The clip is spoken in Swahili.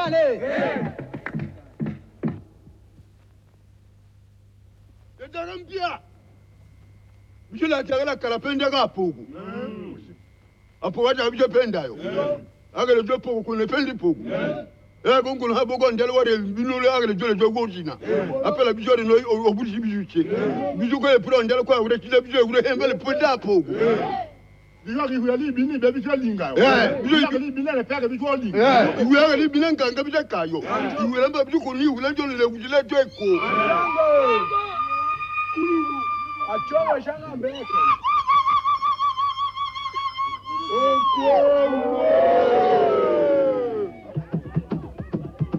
Allez. Ndarampia. Mjula tagala kalapenda gapogo. Apo wacha bijo penda yo. Agale jo pogo kune pendi pogo. Gongo na bogo ndele wale binule agale jo jogo jina. Apela bijo no obuji bijuche. Bijo ko e pro ndele ko awure kile bijo awure hembele penda pogo. Bijo ki huyali bini be bijo linga yo. Bijo ki bini le pere bijo linga. Huyali bini nganga bijo kayo. Huyali ba bijo ko ni huyali jo le wujile jo eko. Achowa shanga mbeke. Oh,